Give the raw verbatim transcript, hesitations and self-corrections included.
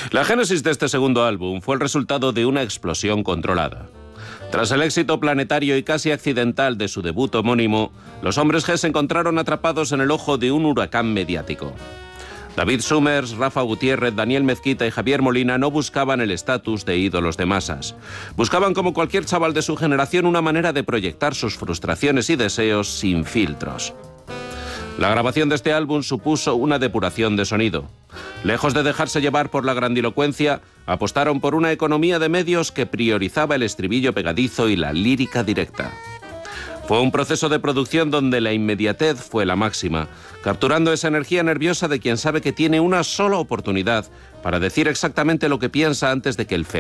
La génesis de este segundo álbum fue el resultado de una explosión controlada. Tras el éxito planetario y casi accidental de su debut homónimo, los Hombres G se encontraron atrapados en el ojo de un huracán mediático. David Summers, Rafa Gutiérrez, Daniel Mezquita y Javier Molina no buscaban el estatus de ídolos de masas. Buscaban, como cualquier chaval de su generación, una manera de proyectar sus frustraciones y deseos sin filtros. La grabación de este álbum supuso una depuración de sonido. Lejos de dejarse llevar por la grandilocuencia, apostaron por una economía de medios que priorizaba el estribillo pegadizo y la lírica directa. Fue un proceso de producción donde la inmediatez fue la máxima, capturando esa energía nerviosa de quien sabe que tiene una sola oportunidad para decir exactamente lo que piensa antes de que el fenómeno